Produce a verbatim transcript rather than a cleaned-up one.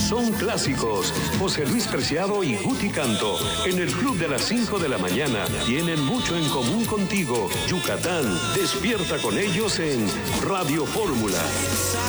son clásicos. José Luis Preciado y Guti Canto, en el Club de las cinco de la mañana, tienen mucho en común contigo. Yucatán, despierta con ellos en Radio Fórmula.